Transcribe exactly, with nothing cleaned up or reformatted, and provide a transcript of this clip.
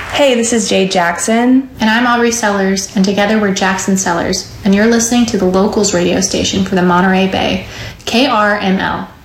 Hey, this is Jade Jackson. And I'm Aubrey Sellers, and together we're Jackson Sellers, and you're listening to the Locals radio station for the Monterey Bay, K R M L.